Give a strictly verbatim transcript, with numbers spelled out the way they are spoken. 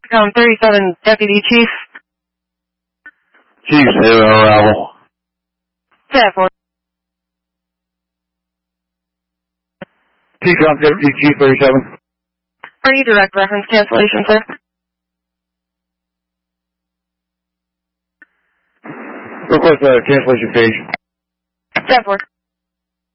Com thirty-seven, Deputy Chief. Chief, zero arrival. ten four. T COM Deputy Chief thirty-seven. Are you direct reference cancellation, sir? Request a cancellation page. ten four.